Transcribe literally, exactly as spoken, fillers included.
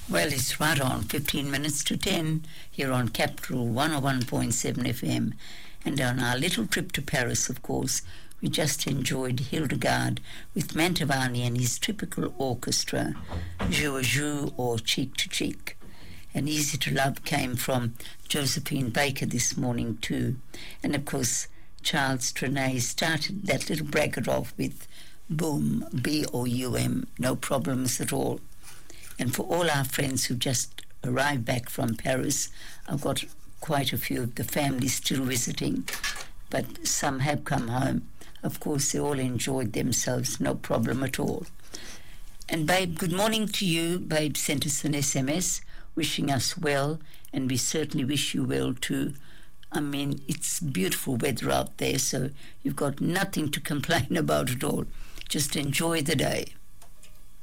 Well, it's right on fifteen minutes to ten here on Capital one oh one point seven F M. And on our little trip to Paris, of course, we just enjoyed Hildegard with Mantovani and his typical orchestra, Joue à Joue or Cheek to Cheek. And Easy to Love came from Josephine Baker this morning too. And of course, Charles Trenet started that little bracket off with Boom, B O U M, no problems at all. And for all our friends who just arrived back from Paris, I've got quite a few of the families still visiting, but some have come home. Of course, they all enjoyed themselves, no problem at all. And Babe, good morning to you. Babe sent us an S M S wishing us well, and we certainly wish you well too. I mean, it's beautiful weather out there, so you've got nothing to complain about at all. Just enjoy the day.